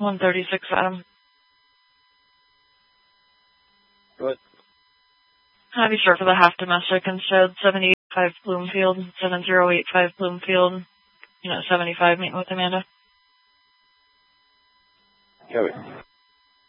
136 Adam. What? Have you start for the half domestic instead. 785 Bloomfield, 7085 Bloomfield, 75, meeting with Amanda. Copy.